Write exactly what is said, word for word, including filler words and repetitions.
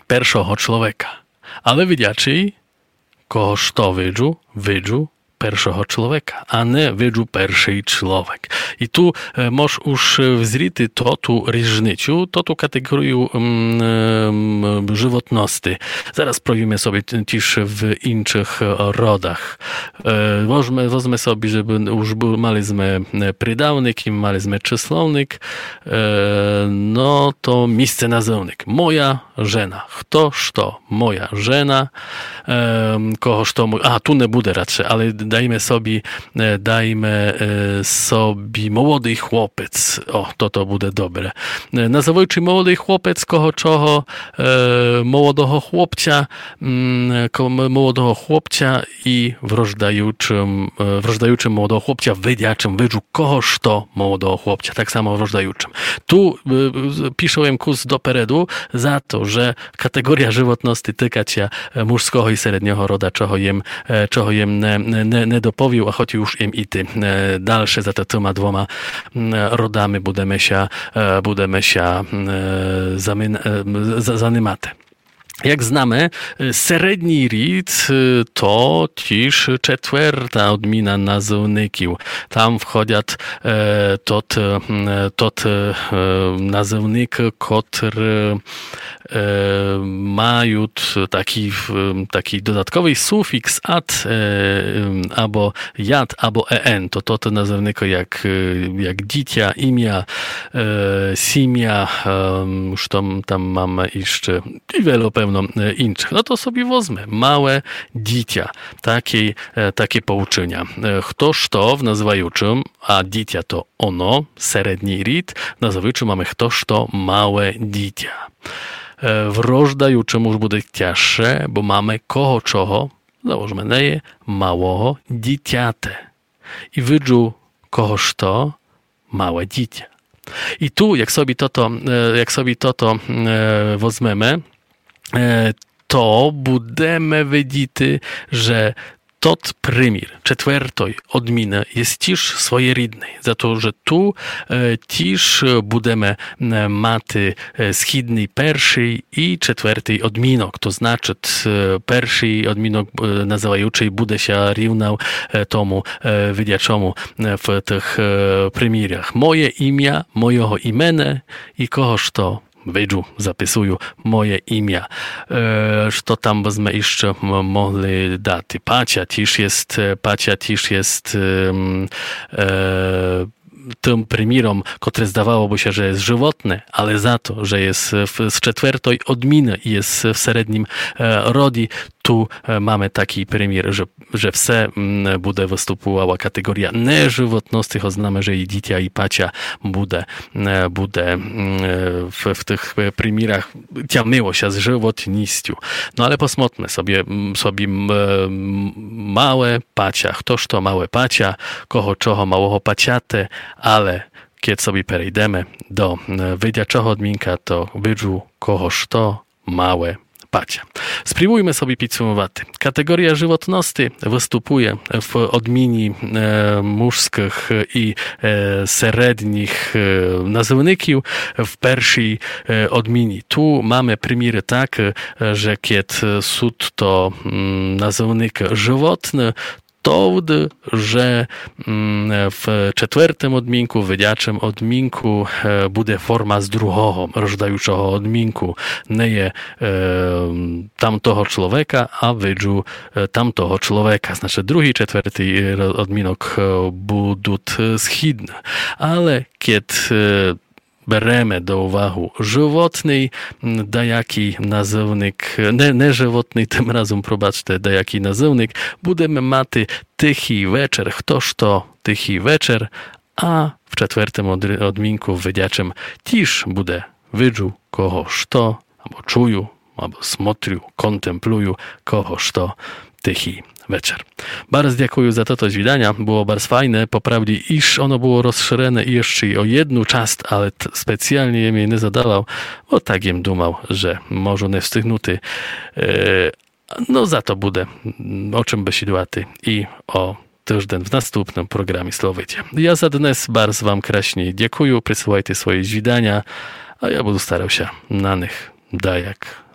першого чоловіка. Але видячий, кого що виджу, виджу першого чоловіка, а не виджу перший чоловік. І ту е, мож уж взріти тоту різницю, тоту категорію м, м, животності. Зараз провіме собі тіж в інших родах. Е, возьме, возьме собі, żeby już maliśmy przydawnik i maliśmy czysłownik, e, no to miejsce nazewnik. Moja żena. Kto, što? Moja żena. E, kogo, što? A, tu nie буде raczej, ale dajmy sobie, dajmy sobie młody chłopiec. O, to to буде dobre. Nazywajcie młody chłopiec, kogo czego e, młodego chłopcia, m, młodego chłopcia i wrożdajuczym, wrożdajuczym młodego chłopcia, wydziaczym, wydżu kogo što młodego chłopcia, tak samo wrożdajuczym. Tu e, piszę kurs do peredu za to, że kategoria żywotności tyka się mużskiego i średniego roda, czego jem, czego jem nie, nie, nie dopowił, a choć już im i ty dalsze za tyma dwoma rodami budemy się, budemy się zanimate. Jak znamy, średni rid to też czwarta odmina nazewników. Tam wchodzą e, tot, tot e, nazewnik, który e, mają taki, taki dodatkowy sufiks ad, e, albo jad, albo en. To tot nazewnik jak, jak dzicia, imię, e, simia, e, już tam, tam mamy jeszcze i wiele pewno innych. No to sobie wezmę. Małe dzicia. Takie, takie pouczenia. Ktoż to w nazywającym, a dzicia to ono, średni rid, w nazywającym mamy ktoż to małe dzicia. W rożdajuczym już będzie cięższe, bo mamy kogo czego, założmy neje, małego dzieciate. I wydżu kogoż to małe dzicia. I tu, jak sobie to, to, jak sobie to, to wezmemy, to budemy widzieć, że tot primir, czwartoj odminy jest też swoje rydnej. Za to, że tu e, też budemy maty schidny pierwszy i czwarty odminok. To znaczy e, pierwszy odminok e, nazywający bude się równał e, tomu e, wydziaczemu w tych e, primiriach. Moje imię, mojego imienia i kogoż to wydżu, zapisuję moje imię. E, co tam byśmy jeszcze mogli dać? Pacia też jest, pacia też jest e, e, tym primirom, które zdawałoby się, że jest żywotne, ale za to, że jest w, z czwartej odminy i jest w średnim e, rodi, tu e, mamy taki primir, że, że wse m, bude występowała kategoria neżywotności, oznamy, że i dzitia i pacia bude, e, bude e, w, w tych primirach ciamyło się z żywotnością. No ale posmotmy sobie, sobie m, małe pacia. Ktoż to małe pacia, kogo czego małego paciate, ale kiedy sobie przejdziemy do wydziaczego odminka, to wydżu kogoż to małe pacia. Spróbujmy sobie podsumować. Kategoria żywotności występuje w odmieni e, mużskich i e, średnich e, nazewników w pierwszej e, odmieni. Tu mamy primiry takie, że kiedy sud to mm, nazewnik żywotny, to, że w czwartym odminku, w wydziaczym odminku będzie forma z drugiego, rożdajuczego odminku. Nie je tamtogo człowieka, a wydżu tamtogo człowieka. Znaczy drugi, czwarty odminek będą schidne. Ale kiedy beremy do uwagi żywotny, dajaki nazewnik, nie, nie żywotny, tym razem probaczcie, dajaki nazewnik, budemy maty tychy wieczór, ktoż to tychy wieczór, a w czwartym odminku wydziaczym też bude wydżu kogoż to, albo czuju, albo smotriu, kontempluju kogoż to tychy wieczór. Bardzo dziękuję za to, to widania. Było bardzo fajne. Poprawnie, iż ono było rozszerzone jeszcze o jedną część, ale t- specjalnie je mnie nie zadawał, bo tak jem dumał, że może nie wstygnuty. E, no za to bude, o czym by się dłaty i o tydzień w następnym programie Slowycie. Ja za dnes bardzo wam kraśnie dziękuję. Przysyłajcie swoje widania, a ja będę starał się na nich dajak